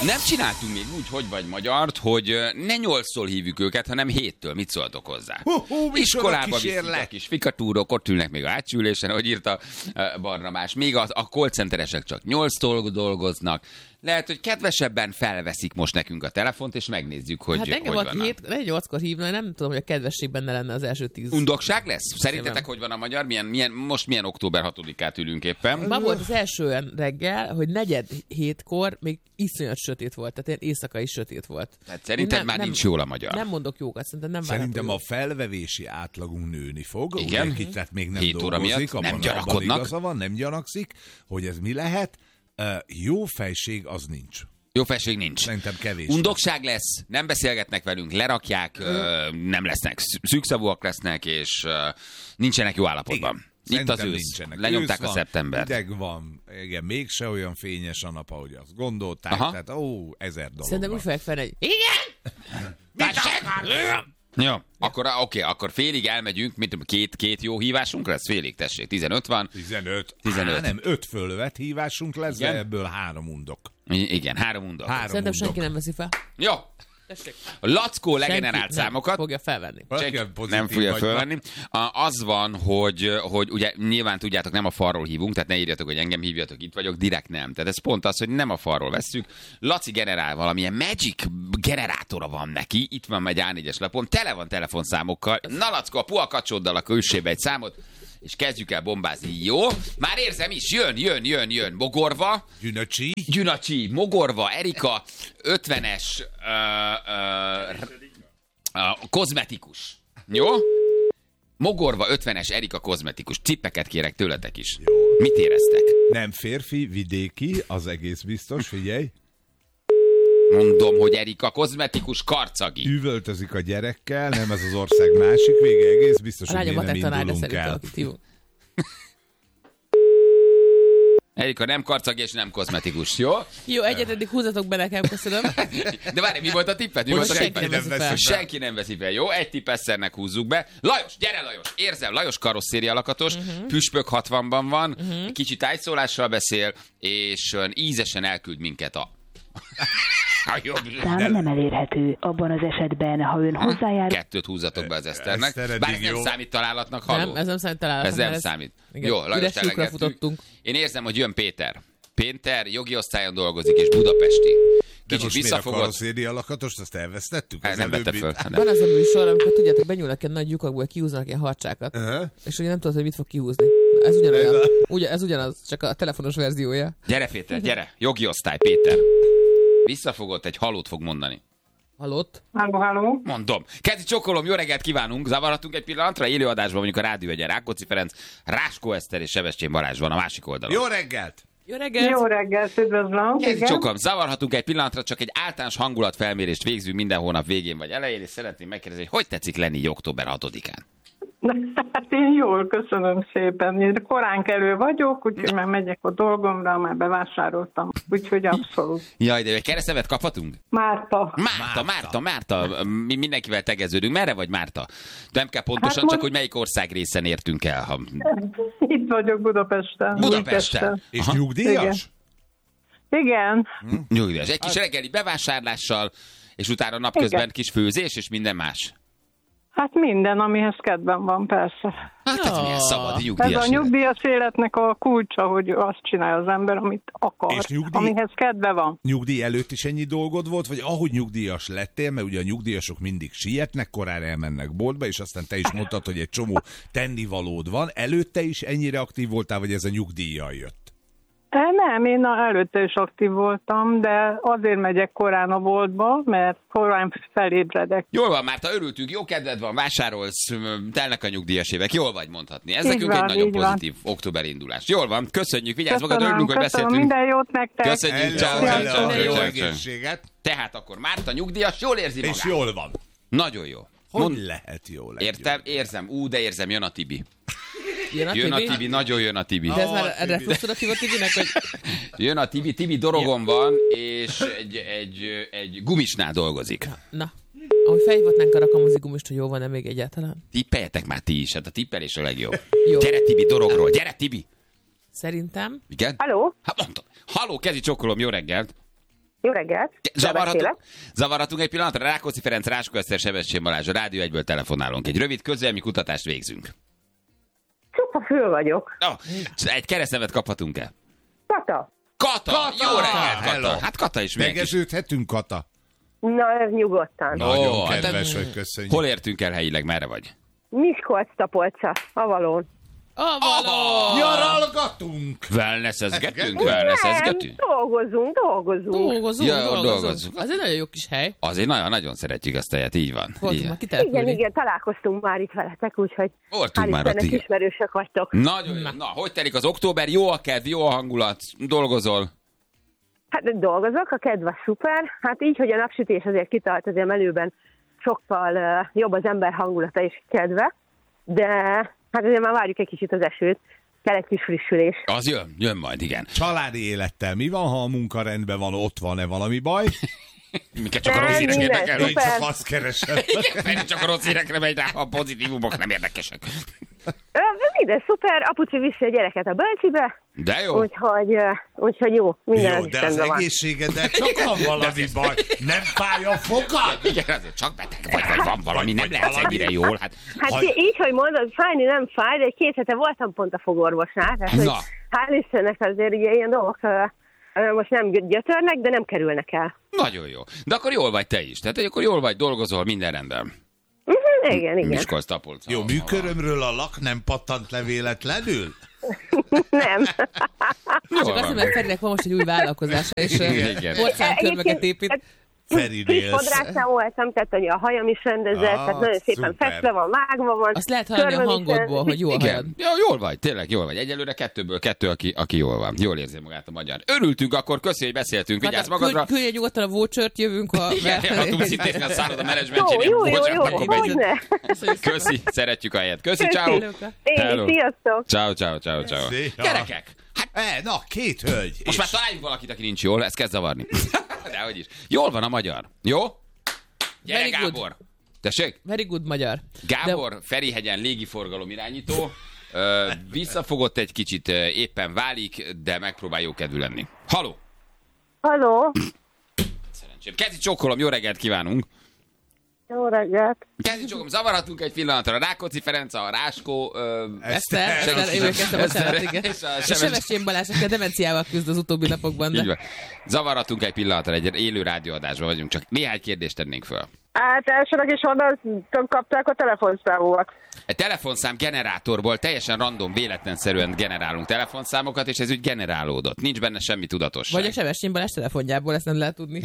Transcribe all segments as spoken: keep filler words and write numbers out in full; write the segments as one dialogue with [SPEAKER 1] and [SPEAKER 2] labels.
[SPEAKER 1] Nem csináltunk még úgy, hogy vagy magyart, hogy ne nyolctól hívjuk őket, hanem héttől. Mit szóltok hozzá?
[SPEAKER 2] Hú, hú,
[SPEAKER 1] iskolába viszik a kis fikatúrok, ott ülnek még a átsülésen, ahogy írta uh, Barnabás. Még a, a call centeresek csak nyolctól dolgoznak. Lehet, hogy kedvesebben felveszik most nekünk a telefont, és megnézzük, hogy
[SPEAKER 3] hát engem
[SPEAKER 1] hogy
[SPEAKER 3] valaki
[SPEAKER 1] van.
[SPEAKER 3] hét, nyolckor hívna, nem tudom, hogy a kedvesség benne lenne az első tíz.
[SPEAKER 1] Undokság lesz? Szerintetek hogy van a magyar? Milyen, milyen, most milyen október hatodikát ülünk éppen?
[SPEAKER 3] Ma volt az első olyan reggel, hogy negyed hétkor még iszonyat sötét volt, tehát ilyen éjszakai sötét volt.
[SPEAKER 1] Hát szerinted
[SPEAKER 3] nem,
[SPEAKER 1] már
[SPEAKER 3] nem,
[SPEAKER 1] nincs jól a magyar.
[SPEAKER 3] Nem mondok jókat, szerintem nem
[SPEAKER 2] Szerintem
[SPEAKER 3] várható.
[SPEAKER 2] a felvevési átlagunk nőni fog.
[SPEAKER 1] Igen.
[SPEAKER 2] Ugye, tehát még nem
[SPEAKER 1] Hét óra
[SPEAKER 2] dolgozik,
[SPEAKER 1] miatt
[SPEAKER 2] abban,
[SPEAKER 1] nem gyanakodnak.
[SPEAKER 2] abban igaza van, nem gyanakszik, hogy ez mi lehet. Uh, jó fejség az nincs.
[SPEAKER 1] Jó felség nincs.
[SPEAKER 2] Szerintem kevés.
[SPEAKER 1] Undokság lesz, nem beszélgetnek velünk, lerakják, ö, nem lesznek, szűkszavúak lesznek, és ö, nincsenek jó állapotban.
[SPEAKER 2] Igen.
[SPEAKER 1] Itt az
[SPEAKER 2] Szerintem
[SPEAKER 1] ősz.
[SPEAKER 2] nincsenek.
[SPEAKER 1] Lenyomták
[SPEAKER 2] Ősz
[SPEAKER 1] a
[SPEAKER 2] van,
[SPEAKER 1] szeptembert.
[SPEAKER 2] Ideg van, igen, mégse olyan fényes a nap, ahogy azt gondolták.
[SPEAKER 1] Aha.
[SPEAKER 2] Tehát ó, ezer dolog
[SPEAKER 3] Szerintem
[SPEAKER 2] van.
[SPEAKER 3] úgy fogják fel, hogy igen!
[SPEAKER 1] Jó, akkor oké, akkor félig elmegyünk, mit tudom, két, két jó hívásunk lesz, félig, tessék, tizenöt van.
[SPEAKER 2] tizenöt.
[SPEAKER 1] tizenöt.
[SPEAKER 2] Á, nem, öt fölvett hívásunk lesz,
[SPEAKER 1] Igen?
[SPEAKER 2] de ebből három undok.
[SPEAKER 1] I- igen, három undok.
[SPEAKER 2] Három
[SPEAKER 3] Szerintem
[SPEAKER 2] undok.
[SPEAKER 3] senki nem veszi fel.
[SPEAKER 1] Jó,
[SPEAKER 3] Tessék.
[SPEAKER 1] a Lackó legenerált
[SPEAKER 3] Senki nem
[SPEAKER 1] számokat.
[SPEAKER 3] fogja felvenni.
[SPEAKER 2] Valaki
[SPEAKER 1] Senki
[SPEAKER 2] olyan pozitív
[SPEAKER 1] nem fogja
[SPEAKER 2] vagy
[SPEAKER 1] fölvenni. A- Az van, hogy, hogy ugye nyilván tudjátok, nem a falról hívunk, tehát ne írjatok, hogy engem hívjatok, itt vagyok, direkt nem. Tehát ez pont az, hogy nem a falról vesszük. Laci generál valamilyen magic generátora van neki, itt van egy á négyes lapon, tele van telefonszámokkal. Na Lackó, a puha kacsóddal a külsébe egy számot, és kezdjük el bombázni. Jó? Már érzem is, jön, jön, jön, jön. Mogorva.
[SPEAKER 2] Gyünöcsi.
[SPEAKER 1] Gyünacsi, Mogorva, Erika, ötvenes ö, ö, ö, kozmetikus. Jó? Mogorva, ötvenes, Erika kozmetikus. Cippeket kérek tőletek is.
[SPEAKER 2] Jó.
[SPEAKER 1] Mit éreztek?
[SPEAKER 2] Nem férfi, vidéki, az egész biztos, figyelj.
[SPEAKER 1] Mondom, hogy Erika kozmetikus, karcagi.
[SPEAKER 2] Üvöltözik a gyerekkel, nem ez az ország másik vége, egész biztos,
[SPEAKER 3] A
[SPEAKER 2] hogy mi
[SPEAKER 3] lányom
[SPEAKER 2] nem
[SPEAKER 3] matek tanár, de
[SPEAKER 2] indulunk
[SPEAKER 3] szerintem,
[SPEAKER 2] el.
[SPEAKER 3] akit hívunk.
[SPEAKER 1] Erika nem karcagi és nem kozmetikus, jó?
[SPEAKER 3] Jó, egyetedik húzatok be nekem, köszönöm.
[SPEAKER 1] De várj, mi volt a tippet? Mi
[SPEAKER 3] Hogy
[SPEAKER 1] volt a
[SPEAKER 3] senki
[SPEAKER 1] tippet?
[SPEAKER 3] nem veszi fel.
[SPEAKER 1] Senki nem veszi fel, jó? Egy tipp Eszternek húzzuk be. Lajos, gyere Lajos! Érzem, Lajos karosszéria lakatos, uh-huh. Püspök hatvanban van, uh-huh. kicsit tájszólással beszél, és olyan ízesen elküld minket a... a jobb.
[SPEAKER 4] Szám nem elérhető. Abban az esetben, ha ön hozzájárul...
[SPEAKER 1] Kettőt húzzatok be az Eszternek.
[SPEAKER 2] Eszter eddig
[SPEAKER 1] Bár ez nem
[SPEAKER 2] jó.
[SPEAKER 1] számít találatnak, haló.
[SPEAKER 3] Nem, ez nem számít találatnak.
[SPEAKER 1] Ez nem
[SPEAKER 3] mert
[SPEAKER 1] számít.
[SPEAKER 3] Igen,
[SPEAKER 1] Jó, Lajos,
[SPEAKER 3] üres lyukra
[SPEAKER 1] elengedtük.
[SPEAKER 3] futottunk.
[SPEAKER 1] Én érzem, hogy jön Péter. Péter jogi osztályon dolgozik, és budapesti.
[SPEAKER 2] De
[SPEAKER 1] Kicsit
[SPEAKER 2] most miért a
[SPEAKER 1] visszafogott.
[SPEAKER 2] karosszéria lakatost, azt elvesztettük?
[SPEAKER 1] Hát
[SPEAKER 2] Az
[SPEAKER 1] nem vette
[SPEAKER 2] előbbi-
[SPEAKER 1] föl.
[SPEAKER 3] Van az a műsor, amikor tudjátok, benyúlnak ilyen nagy lyukakból, kihúznak ilyen harcsákat.
[SPEAKER 2] Aha.
[SPEAKER 3] És ugye nem tudod, hogy mit fog kihúzni. Ez ugyanolyan. Ugye, ez ugyanaz, csak a telefonos verziója.
[SPEAKER 1] Gyere Péter, gyere. Jogi osztály, Péter. Visszafogott, egy halót fog mondani.
[SPEAKER 3] Halott?
[SPEAKER 5] Halló, halló.
[SPEAKER 1] Mondom. Kezi csokolom, jó reggelt kívánunk. Zavarhatunk egy pillanatra. Élőadásban mondjuk a rádió egyen Rákóczi Ferenc, Ráskó Eszter és Sebestyén Balázs van a másik oldalon.
[SPEAKER 2] Jó reggelt!
[SPEAKER 3] Jó reggelt!
[SPEAKER 5] Jó reggelt, üdvözlöm.
[SPEAKER 1] Kezi
[SPEAKER 5] Igen.
[SPEAKER 1] csokolom, zavarhatunk egy pillanatra, csak egy általános hangulatfelmérést végzünk minden hónap végén vagy elején, és szeretném megkérdezni, hogy hogy tetszik lenni így október hatodikán?
[SPEAKER 5] Hát én jól, köszönöm szépen. Én korán kelő vagyok, úgyhogy már megyek a dolgomra, már bevásároltam. Úgyhogy abszolút.
[SPEAKER 1] Jaj, de egy keresztevet kaphatunk?
[SPEAKER 5] Márta.
[SPEAKER 1] Márta, Márta, Márta, mi mindenkivel tegeződünk. Merre vagy Márta? Nem kell pontosan,
[SPEAKER 5] Hát
[SPEAKER 1] csak
[SPEAKER 5] most-
[SPEAKER 1] hogy melyik ország részen értünk el. Ha...
[SPEAKER 5] Itt vagyok Budapesten.
[SPEAKER 1] Budapesten.
[SPEAKER 2] És
[SPEAKER 1] Aha.
[SPEAKER 2] nyugdíjas?
[SPEAKER 5] Igen.
[SPEAKER 1] Nyugdíjas. Egy kis reggeli bevásárlással, és utána napközben
[SPEAKER 5] Igen.
[SPEAKER 1] kis főzés, és minden más.
[SPEAKER 5] Hát minden, amihez kedvem van, persze.
[SPEAKER 1] Hát ez
[SPEAKER 3] Ja.
[SPEAKER 1] milyen szabad
[SPEAKER 5] Ez
[SPEAKER 1] nyugdíjas
[SPEAKER 5] a
[SPEAKER 1] élet.
[SPEAKER 5] nyugdíjas életnek a kulcsa, hogy azt csinálja az ember, amit akar,
[SPEAKER 2] És nyugdíj?
[SPEAKER 5] amihez kedve van.
[SPEAKER 2] Nyugdíj előtt is ennyi dolgod volt, vagy ahogy nyugdíjas lettél, mert ugye a nyugdíjasok mindig sietnek, korán elmennek boltba, és aztán te is mondtad, hogy egy csomó tennivalód van. Előtte is ennyire aktív voltál, vagy ez a nyugdíjjal jött?
[SPEAKER 5] E, Nem, én előtte is aktív voltam, de azért megyek korán a boltba, mert korán felébredek.
[SPEAKER 1] Jól van, Márta, örültünk, jó kedved van, vásárolsz, m, telnek a nyugdíjas évek, jól vagy mondhatni. Ez
[SPEAKER 5] Így
[SPEAKER 1] nekünk
[SPEAKER 5] van,
[SPEAKER 1] egy nagyon
[SPEAKER 5] így van.
[SPEAKER 1] pozitív október indulás. Jól van, köszönjük, vigyázz magad,
[SPEAKER 5] Köszönöm,
[SPEAKER 1] örülünk, hogy
[SPEAKER 5] köszönöm,
[SPEAKER 1] beszéltünk.
[SPEAKER 5] minden jót nektek.
[SPEAKER 1] Köszönjük, ciao,
[SPEAKER 2] Hello,
[SPEAKER 1] ciao,
[SPEAKER 2] hello,
[SPEAKER 1] ciao,
[SPEAKER 2] jó
[SPEAKER 1] ciao, ciao.
[SPEAKER 2] egészséget!
[SPEAKER 1] Tehát akkor Márta nyugdíjas, jól érzi magát.
[SPEAKER 2] És jól van.
[SPEAKER 1] Nagyon jó.
[SPEAKER 2] Hogy
[SPEAKER 1] Mond-
[SPEAKER 2] lehet jól?
[SPEAKER 1] Értem, érzem, ú, de érzem, jön a Tibi.
[SPEAKER 3] Jön a
[SPEAKER 1] Jön a
[SPEAKER 3] Tibi?
[SPEAKER 1] Tibi, nagyon jön a Tibi.
[SPEAKER 3] De ez
[SPEAKER 2] Ah,
[SPEAKER 3] már
[SPEAKER 2] Tibi.
[SPEAKER 3] refluxodatív a Tibinek, hogy...
[SPEAKER 1] Jön a Tibi, Tibi dorogon van, és egy, egy, egy gumisnál dolgozik.
[SPEAKER 3] Na, ahogy felhívhatnánk a rakamozi gumist, hogy jó van-e még egyáltalán?
[SPEAKER 1] Tippeljetek már ti is, hát a tippelés a legjobb.
[SPEAKER 3] Jó.
[SPEAKER 1] Gyere Tibi dorogról, gyere Tibi!
[SPEAKER 3] Szerintem.
[SPEAKER 1] Igen?
[SPEAKER 5] Halló?
[SPEAKER 1] Hát mondtam. Halló, kezi csokolom, jó reggelt!
[SPEAKER 6] Jó reggelt.
[SPEAKER 1] Zavarhatunk, zavarhatunk egy pillanatra. Rákóczi Ferenc, Ráskó Eszter, Sebestyén Balázs, a Rádió egyből telefonálunk. Egy rövid közélmi kutatást végzünk.
[SPEAKER 6] Csupa fül vagyok.
[SPEAKER 1] Oh, egy keresztnevet kaphatunk-e?
[SPEAKER 6] Kata.
[SPEAKER 1] Kata!
[SPEAKER 2] Kata!
[SPEAKER 1] Jó reggelt,
[SPEAKER 2] Hello.
[SPEAKER 1] Kata! Hát Kata is milyen kis...
[SPEAKER 2] Tegeződhetünk, Kata?
[SPEAKER 6] Na, ez nyugodtan.
[SPEAKER 1] No.
[SPEAKER 2] Nagyon
[SPEAKER 1] Ó,
[SPEAKER 2] kedves,
[SPEAKER 1] hát-
[SPEAKER 2] hogy köszönjük.
[SPEAKER 1] Hol értünk el helyileg? Merre vagy?
[SPEAKER 6] Miskolc-Tapolca, Avalon.
[SPEAKER 3] Avalon!
[SPEAKER 2] Nyaralgatunk!
[SPEAKER 1] Wellness-ezgetünk?
[SPEAKER 6] Nem,
[SPEAKER 1] Wellness-ezgetünk?
[SPEAKER 6] dolgozunk, dolgozunk.
[SPEAKER 3] Dolgozunk,
[SPEAKER 1] Ja,
[SPEAKER 3] dolgozunk.
[SPEAKER 1] dolgozunk.
[SPEAKER 3] Az egy nagyon jó kis hely.
[SPEAKER 1] Azért nagyon-nagyon szeretjük ezt a helyet, így van.
[SPEAKER 3] Voltunk
[SPEAKER 1] Így
[SPEAKER 3] már
[SPEAKER 1] van.
[SPEAKER 3] kitelepülni.
[SPEAKER 6] Igen, igen, találkoztunk már itt veletek, úgyhogy
[SPEAKER 1] Voltunk
[SPEAKER 6] hál'
[SPEAKER 1] már ott,
[SPEAKER 6] Istennek
[SPEAKER 1] igen.
[SPEAKER 6] ismerősök vagytok.
[SPEAKER 1] Nagyon jó. Na, hogy telik az október? Jó a kedv, jó a hangulat, dolgozol?
[SPEAKER 6] Hát dolgozok, a kedv a szuper. Hát így, hogy a napsütés azért kitart, azért melőben sokkal uh, jobb az ember hangulata és kedve, de hát azért már várjuk egy kicsit az esőt, kell egy kis frissülés.
[SPEAKER 1] Az jön, jön majd, igen.
[SPEAKER 2] Családi élettel mi van, ha a munka rendben van, ott van-e valami baj?
[SPEAKER 1] Miket csak a
[SPEAKER 6] Nem,
[SPEAKER 1] rossz hírek
[SPEAKER 6] minden
[SPEAKER 1] érdekelnek.
[SPEAKER 6] szuper.
[SPEAKER 2] Csak azt keresem.
[SPEAKER 1] Igen, Feri csak a rossz hírekre megy rá, a pozitívumok nem érdekesek.
[SPEAKER 6] Ö, minden szuper, apuci viszi a gyereket a bölcsibe,
[SPEAKER 1] De jó.
[SPEAKER 6] úgyhogy, uh, úgyhogy jó, minden
[SPEAKER 2] Jó,
[SPEAKER 6] is
[SPEAKER 2] de az
[SPEAKER 6] rendben van.
[SPEAKER 2] egészségeddel csak van valami baj. Nem fáj a fogad?
[SPEAKER 1] Igen, azért csak beteg vagy, vagy van valami, nem
[SPEAKER 2] Vagy
[SPEAKER 1] lehet
[SPEAKER 2] valami.
[SPEAKER 1] ennyire jól. Hát,
[SPEAKER 6] Hát
[SPEAKER 2] Ha-
[SPEAKER 6] így, hogy mondod, fájni nem fáj, de két hete voltam pont a fogorvosnál, tehát hogy
[SPEAKER 1] Na.
[SPEAKER 6] hál' Istennek azért ugye ilyen dolgok uh, uh, most nem gyötörnek, de nem kerülnek el.
[SPEAKER 1] nagyon jó. De akkor jól vagy te is. Tehát hogy akkor jól vagy, dolgozol, minden rendben.
[SPEAKER 6] Uh-huh, igen, igen.
[SPEAKER 1] Miskolc, Tapolca.
[SPEAKER 2] Jó,
[SPEAKER 1] Ha- ha-
[SPEAKER 2] műkörömről a lak nem pattant le véletlenül?
[SPEAKER 6] Nem.
[SPEAKER 1] Jól
[SPEAKER 3] Csak azt,
[SPEAKER 1] van.
[SPEAKER 3] mert Ferinek van most egy új vállalkozása, és
[SPEAKER 1] Igen.
[SPEAKER 3] országkörmeket épít.
[SPEAKER 6] hát,
[SPEAKER 2] Feri
[SPEAKER 6] kis
[SPEAKER 2] Nélsz.
[SPEAKER 6] fodrásznál voltam, tehát hogy a hajam is rendezett,
[SPEAKER 2] Ah,
[SPEAKER 6] tehát nagyon szépen
[SPEAKER 2] szuper.
[SPEAKER 6] festve van, vágva van.
[SPEAKER 3] Azt lehet hallani a
[SPEAKER 6] körmöm is
[SPEAKER 3] hangodból,
[SPEAKER 6] rendezett.
[SPEAKER 3] hogy jó a hajad.
[SPEAKER 1] Igen, ja, jól vagy, tényleg jól vagy. Egyelőre kettőből kettő, aki, aki jól van. Jól érzi magát a magyar. Örültünk akkor, köszi, hogy beszéltünk. Vigyázz magadra.
[SPEAKER 3] Küldj egy nyugodtan a vouchert, jövünk a...
[SPEAKER 1] Igen, a tudsz intézni a szálloda
[SPEAKER 6] Jó,
[SPEAKER 1] menedzsmentjénél.
[SPEAKER 6] jó, jó,
[SPEAKER 1] Bocsánat,
[SPEAKER 6] jó,
[SPEAKER 1] akkor megyünk.
[SPEAKER 6] hogyne.
[SPEAKER 1] Köszi, szeretjük a helyet. Köszi,
[SPEAKER 6] Köszi.
[SPEAKER 1] ciao.
[SPEAKER 6] Én
[SPEAKER 1] Hello.
[SPEAKER 6] is, sziasztok.
[SPEAKER 1] Ciao, ciao, ciao, ciao.
[SPEAKER 2] Szia.
[SPEAKER 1] Gyerekek, hát
[SPEAKER 2] E, na, két hölgy.
[SPEAKER 1] most már találjunk valakit, aki nincs jól, ez kezd zavarni. Dehogy is. Jól van a magyar. Jó? Gyere,
[SPEAKER 3] Very good.
[SPEAKER 1] Gábor. Tessék?
[SPEAKER 3] Very good magyar.
[SPEAKER 1] Gábor, De... Ferihegyen légiforgalom irányító. Ö, visszafogott egy kicsit, ö, éppen válik, de megpróbál jó kedvű lenni. Haló!
[SPEAKER 6] Halló,
[SPEAKER 1] Szerencsém. Kezi csókolom, jó reggelt kívánunk!
[SPEAKER 6] jó reggelt.
[SPEAKER 1] Kezi csókolom, zavarhatunk egy pillanatra. Rákóczi Ferenc, a Ráskó... Ö,
[SPEAKER 3] Eszter,
[SPEAKER 2] Eszter,
[SPEAKER 3] Eszter, ő kezdtem, bocsánat, igen.
[SPEAKER 1] és a
[SPEAKER 3] És
[SPEAKER 1] Sebes-
[SPEAKER 3] Sebestyén Balázs, aki a demenciával küzd az utóbbi napokban.
[SPEAKER 1] Így
[SPEAKER 3] De...
[SPEAKER 1] van. Zavarhatunk egy pillanatra, egy élő rádióadásban vagyunk, csak néhány kérdést tennénk föl.
[SPEAKER 6] Hát elsőleg is honnan kapták a telefonszámomat.
[SPEAKER 1] Egy telefonszám generátorból teljesen random, véletlenszerűen generálunk telefonszámokat, és ez úgy generálódott. Nincs benne semmi tudatosság.
[SPEAKER 3] Vagy a Sebestyén Balázs telefonjából, ezt nem lehet tudni.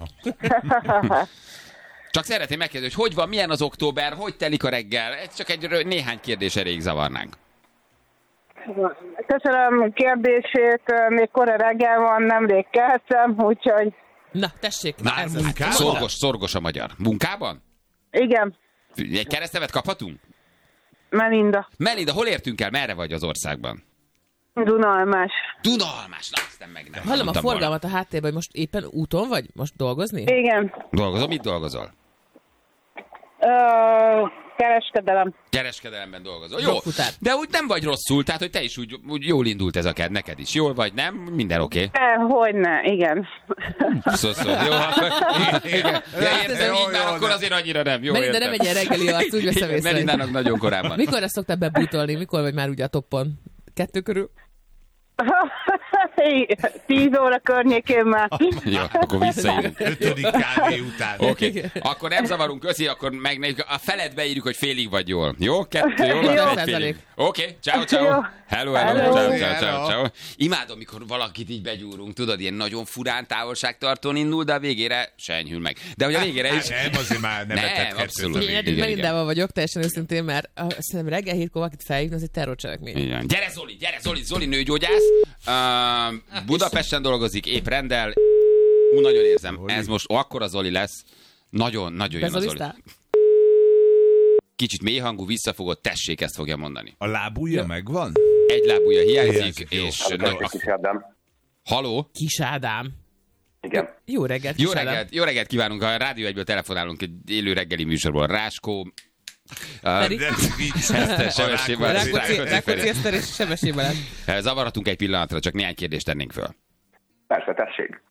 [SPEAKER 1] Csak szeretném megkérdezni, hogy hogy van, milyen az október, hogy telik a reggel? Ez csak egy rö- néhány kérdés erejéig zavarnánk.
[SPEAKER 6] Köszönöm a kérdését, még kora reggel van, nemrég keltem, úgyhogy
[SPEAKER 3] Na, tessék.
[SPEAKER 2] Már
[SPEAKER 3] ez az.
[SPEAKER 2] munkában?
[SPEAKER 1] Szorgos, szorgos a magyar. Munkában?
[SPEAKER 6] igen,
[SPEAKER 1] Egy keresztnevet kaphatunk?
[SPEAKER 6] Melinda,
[SPEAKER 1] Melinda, hol értünk el? Merre vagy az országban?
[SPEAKER 6] Dunalmás.
[SPEAKER 1] Dunalmás, na aztán meg nem.
[SPEAKER 3] Hallom a
[SPEAKER 1] mondtam
[SPEAKER 3] forgalmat a háttérben, hogy most éppen úton vagy? Most dolgozni?
[SPEAKER 6] Igen,
[SPEAKER 1] volna. Dolgozol? Mit dolgozol?
[SPEAKER 6] Ö, kereskedelem.
[SPEAKER 1] Kereskedelemben dolgozol. Jó,
[SPEAKER 3] Drogfutár.
[SPEAKER 1] de úgy nem vagy rosszul, tehát hogy te is úgy, úgy jól indult ez a ked, neked is. Jól vagy, nem? Minden oké. Okay.
[SPEAKER 6] E, hogyne, igen.
[SPEAKER 1] Szó, szó. Jó, akkor... Igen. Ja, értem,
[SPEAKER 2] Jó,
[SPEAKER 1] így már
[SPEAKER 2] jó,
[SPEAKER 1] akkor
[SPEAKER 2] de-
[SPEAKER 1] azért annyira nem. Jó,
[SPEAKER 3] Melinda,
[SPEAKER 1] értem.
[SPEAKER 3] nem egy ilyen reggeli arc, úgy veszem
[SPEAKER 1] Igen,
[SPEAKER 3] észre.
[SPEAKER 1] Melindának nagyon korábban.
[SPEAKER 3] Mikor szoktál bebútolni? Mikor vagy már ugye a toppon? Kettő körül?
[SPEAKER 6] Tíz óra környékén már.
[SPEAKER 1] Jó, akkor visszaírunk.
[SPEAKER 2] Ötödik kávé után.
[SPEAKER 1] Oké, okay. Akkor nem zavarunk, köszi, akkor meg a felet beírjuk, hogy félig vagy jól. Jó? Kettő, jól van,
[SPEAKER 3] Jó.
[SPEAKER 1] egy félig. Oké, okay. ciao, ciao.
[SPEAKER 6] Jó.
[SPEAKER 1] Hello, hello,
[SPEAKER 6] Hello.
[SPEAKER 1] ciao, ciao, ciao,
[SPEAKER 2] Hello.
[SPEAKER 1] ciao. Imádom, mikor valakit így begyúrunk, tudod, ilyen nagyon furán távolságtartón indul, de a végére se enyhül meg. De hogy a végére is...
[SPEAKER 2] Nem, azért már nem
[SPEAKER 1] Nem,
[SPEAKER 2] etett
[SPEAKER 1] abszolút.
[SPEAKER 2] kettőt a
[SPEAKER 3] Én
[SPEAKER 2] végén.
[SPEAKER 3] eddig Melindával vagyok, teljesen őszintén, mert uh, szerintem reggel hétkor valakit felhívni, az egy terrorcselekmény.
[SPEAKER 1] Igen. Gyere Zoli, gyere Zoli, Zoli nőgyógyász. Uh, Budapesten dolgozik, épp rendel. Ú, nagyon érzem,
[SPEAKER 2] Zoli.
[SPEAKER 1] ez most akkora Zoli lesz. Nagyon, nagyon jön a Zoli.
[SPEAKER 3] Bezoliztál?
[SPEAKER 1] Kicsit mélyhangú, visszafogott, tessék, ezt fogja mondani.
[SPEAKER 2] A lábujja megvan?
[SPEAKER 1] Egy lábúja hiányzik,
[SPEAKER 2] Hiányzik, jó.
[SPEAKER 1] és...
[SPEAKER 7] Hát,
[SPEAKER 1] Nagy...
[SPEAKER 7] Kis Ádám.
[SPEAKER 1] Haló?
[SPEAKER 3] Kis Ádám.
[SPEAKER 7] Igen.
[SPEAKER 3] Jó reggelt,
[SPEAKER 1] Jó
[SPEAKER 3] Kis Ádám.
[SPEAKER 1] reggelt, jó reggelt kívánunk, a Rádió egyből telefonálunk egy élő reggeli műsorból. Ráskó...
[SPEAKER 3] Feri?
[SPEAKER 1] Uh,
[SPEAKER 2] De vicc.
[SPEAKER 1] Eszter, Sebestyén Balázs,
[SPEAKER 2] Rákóczi-
[SPEAKER 3] Rákóczi,
[SPEAKER 1] Rákóczi
[SPEAKER 3] Rákóczi
[SPEAKER 1] Feri.
[SPEAKER 3] Eszter és Sebestyén Balázs.
[SPEAKER 1] Zavarhatunk egy pillanatra, csak néhány kérdést tennénk föl.
[SPEAKER 7] Persze, tessék.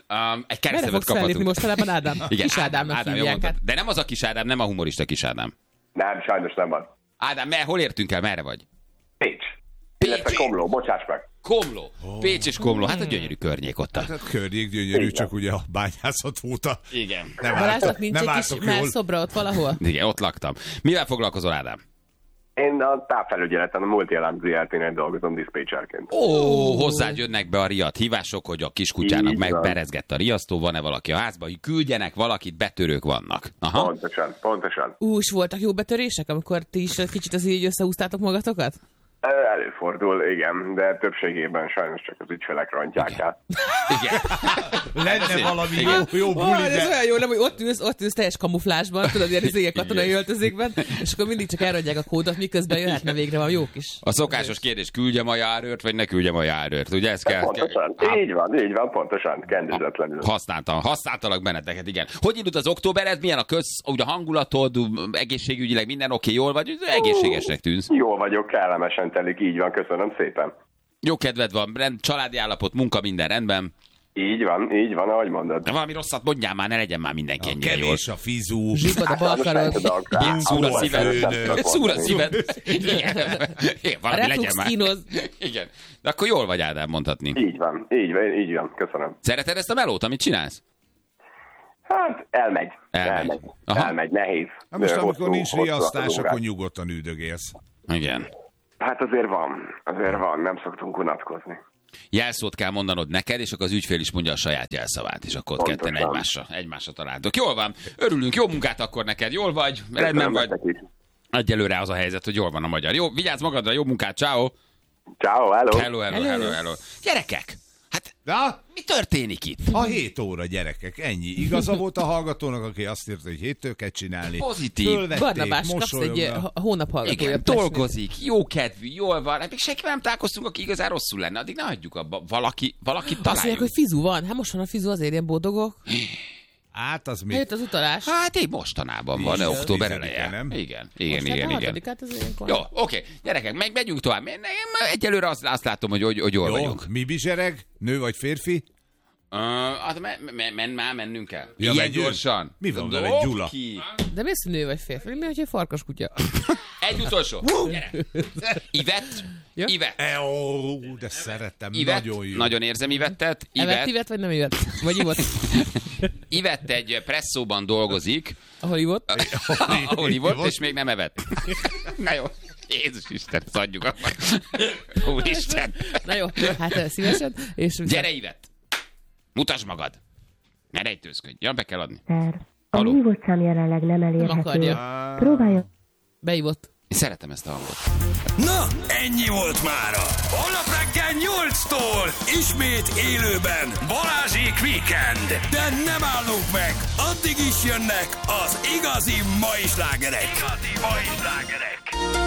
[SPEAKER 1] Um, egy
[SPEAKER 3] Merre
[SPEAKER 1] keresztevet
[SPEAKER 3] fogsz fellépni
[SPEAKER 1] kaphatunk.
[SPEAKER 3] mostanában, Ádám?
[SPEAKER 1] Igen,
[SPEAKER 3] Kis Ádámnak
[SPEAKER 1] Ádám, jól
[SPEAKER 3] hívják.
[SPEAKER 1] mondtad. De nem az a Kis Ádám, nem a humorista Kis Ádám.
[SPEAKER 7] Nem, sajnos nem van.
[SPEAKER 1] Ádám, mer, hol értünk el, merre vagy?
[SPEAKER 7] Pécs. Illetve
[SPEAKER 1] Pécs.
[SPEAKER 7] Komló, bocsáss meg.
[SPEAKER 1] Komló. Pécs és Komló. Hát a gyönyörű környék ott. A...
[SPEAKER 2] Hát környék gyönyörű,
[SPEAKER 7] Igen.
[SPEAKER 2] csak ugye a bányászat óta.
[SPEAKER 1] Igen.
[SPEAKER 2] Nem
[SPEAKER 3] Balázsnak
[SPEAKER 2] álltak,
[SPEAKER 3] nincs
[SPEAKER 2] nem
[SPEAKER 3] egy kis
[SPEAKER 2] álltak jól.
[SPEAKER 3] melszobra ott valahol?
[SPEAKER 1] Igen, ott laktam. Mivel foglalkozol, Ádám?
[SPEAKER 7] Én a távfelügyeleten, a Multi-Alarm Zé er té-nél dolgozom diszpécserként.
[SPEAKER 1] Ó, hozzád jönnek be a riadt hívások, hogy a kiskutyának
[SPEAKER 7] Így van.
[SPEAKER 1] megberezgett a riasztó, van-e valaki a házba, hogy küldjenek valakit, betörők vannak. Aha.
[SPEAKER 7] Pontosan, pontosan.
[SPEAKER 3] Ú, és voltak jó betörések, amikor ti is kicsit az így összehúztátok magatokat?
[SPEAKER 7] Előfordul, igen, de többségében sajnos csak az ügyfelek rontják el.
[SPEAKER 1] Igen.
[SPEAKER 2] Lenne valami jó,
[SPEAKER 1] Igen.
[SPEAKER 2] jó
[SPEAKER 3] Ó,
[SPEAKER 2] buli,
[SPEAKER 3] ez
[SPEAKER 2] de...
[SPEAKER 3] olyan jó, nem, hogy ott ülsz, ott ülsz teljes kamuflásban, tudod, ilyen izé, katonai öltözékben, és akkor mindig csak elrodják a kódot, miközben jöhetne végre van jó kis.
[SPEAKER 1] A szokásos kérdés, küldjem a járőrt, vagy ne küldjem a járőrt, ugye ez kell?
[SPEAKER 7] Pontosan,
[SPEAKER 1] kell-
[SPEAKER 7] így van, így van, pontosan, kendőzetlenül.
[SPEAKER 1] Használtam, használtalak benneteket, igen. Hogy indult az októbered, milyen a köz, úgy a hangulatod, egészségügyileg minden oké, jól vagy, egészségesnek tűnsz.
[SPEAKER 7] Jó vagyok, kellemesen telik, így van, köszönöm szépen.
[SPEAKER 1] Jó kedved van, rend, családi állapot, munka, minden rendben.
[SPEAKER 7] Így van, így van, ahogy mondod.
[SPEAKER 1] De valami rosszat mondjál már, ne legyen már mindenki
[SPEAKER 2] A
[SPEAKER 1] ennyire jól.
[SPEAKER 2] kevés a fizú.
[SPEAKER 3] Zsibbad a balkarod.
[SPEAKER 1] Igen, szúr a szíved.
[SPEAKER 2] főnök.
[SPEAKER 1] Szúr a szíved. Igen, Igen,
[SPEAKER 3] A
[SPEAKER 1] valami legyen
[SPEAKER 3] reflux
[SPEAKER 1] már.
[SPEAKER 3] kínoz.
[SPEAKER 1] Igen. De akkor jól vagy, Ádám, mondhatni.
[SPEAKER 7] Így van, így van, így van, köszönöm.
[SPEAKER 1] Szereted ezt a melót, amit csinálsz?
[SPEAKER 7] Hát, elmegy.
[SPEAKER 1] Elmegy.
[SPEAKER 7] Elmegy,
[SPEAKER 1] Aha.
[SPEAKER 7] elmegy nehéz.
[SPEAKER 2] Na most,
[SPEAKER 7] Hosszú-
[SPEAKER 2] amikor nincs
[SPEAKER 7] hosszú
[SPEAKER 2] riasztás,
[SPEAKER 7] az
[SPEAKER 2] akkor
[SPEAKER 7] órák.
[SPEAKER 2] nyugodtan üldögélsz.
[SPEAKER 1] Igen.
[SPEAKER 7] Hát azért van, azért van, nem szoktunk unatkozni.
[SPEAKER 1] Jelszót kell mondanod neked, és akkor az ügyfél is mondja a saját jelszavát, és akkor ott
[SPEAKER 7] Pontosan.
[SPEAKER 1] ketten egymásra, egymásra találtok. Jól van, örülünk, jó munkát akkor neked, jól vagy, rendben
[SPEAKER 7] Köszönöm
[SPEAKER 1] vagy.
[SPEAKER 7] nektek is.
[SPEAKER 1] Egyelőre az a helyzet, hogy jól van a magyar. Jó, vigyázz magadra, jó munkát, ciao.
[SPEAKER 7] Ciao, hello.
[SPEAKER 1] Hello, hello, hello, hello. Gyerekek, hát
[SPEAKER 2] Na,
[SPEAKER 1] mi történik itt?
[SPEAKER 2] a hét óra, gyerekek, ennyi. Igaza volt a hallgatónak, aki azt írta, hogy héttől kell csinálni.
[SPEAKER 1] Pozitív.
[SPEAKER 2] Fölvették,
[SPEAKER 3] Barnabás, kapsz egy
[SPEAKER 2] mosolyognak.
[SPEAKER 3] eh, hónap hallgatója.
[SPEAKER 1] Igen,
[SPEAKER 3] Plesnél.
[SPEAKER 1] dolgozik, jó kedvű, jól van. Hát még senki nem találkoztunk, aki igazán rosszul lenne. Addig ne hagyjuk abba. Valaki, valaki
[SPEAKER 3] Azt mondják,
[SPEAKER 1] találjuk.
[SPEAKER 3] hogy fizu van. Hát most van a fizu, azért ilyen boldogok.
[SPEAKER 2] Hát az még...
[SPEAKER 3] Eljött az utalás.
[SPEAKER 1] Hát így mostanában van,
[SPEAKER 2] Tíz-
[SPEAKER 1] október
[SPEAKER 2] tizedike,
[SPEAKER 1] eleje.
[SPEAKER 2] nem?
[SPEAKER 1] Igen, igen,
[SPEAKER 3] Most
[SPEAKER 1] igen,
[SPEAKER 3] hát a
[SPEAKER 1] igen.
[SPEAKER 3] hatodikát az ilyenkor.
[SPEAKER 1] Jó, oké, gyerekek, meg megyünk tovább. Én, én egyelőre azt, azt látom, hogy, hogy, hogy jól
[SPEAKER 2] Jó,
[SPEAKER 1] vagyunk.
[SPEAKER 2] mi bizsereg? Nő vagy férfi?
[SPEAKER 1] Uh, hát men, men, men, már mennünk kell.
[SPEAKER 2] Ja,
[SPEAKER 1] Ilyen
[SPEAKER 2] megyünk.
[SPEAKER 1] gyorsan.
[SPEAKER 2] Mi van vele,
[SPEAKER 1] Dob
[SPEAKER 2] Gyula?
[SPEAKER 1] ki.
[SPEAKER 3] De mi az, hogy nő vagy férfi? Mi, hogy egy farkas kutya?
[SPEAKER 1] Egy utolsó. Gyere. Ivett.
[SPEAKER 3] Ja?
[SPEAKER 1] Ivett.
[SPEAKER 2] E, ó, de szeretem,
[SPEAKER 1] Ivett.
[SPEAKER 2] nagyon jó.
[SPEAKER 1] Nagyon érzem Ivettet.
[SPEAKER 3] Evett,
[SPEAKER 1] Ivett.
[SPEAKER 3] ivett, vagy nem ivett? Vagy ivott?
[SPEAKER 1] Ivett egy presszóban dolgozik,
[SPEAKER 3] Ahol ivott?
[SPEAKER 1] ahol ivott, és még nem evett. Na jó. Jézus Isten, ezt adjuk akkor. Úristen.
[SPEAKER 3] Na jó, hát eh, szívesen. És
[SPEAKER 1] Gyere, Ivett. Mutasd magad. Ne rejtőzködj. Ja, be kell adni.
[SPEAKER 4] A
[SPEAKER 1] Haló.
[SPEAKER 4] hívott szám jelenleg nem elérhető.
[SPEAKER 3] akarja.
[SPEAKER 4] Próbálja.
[SPEAKER 3] Beivott.
[SPEAKER 1] Én szeretem ezt a hangot.
[SPEAKER 8] Na, ennyi volt mára. Holnap reggel nyolctól ismét élőben Balázsék Weekend. De nem állunk meg, addig is jönnek az igazi mai slágerek. Igazi mai slágerek.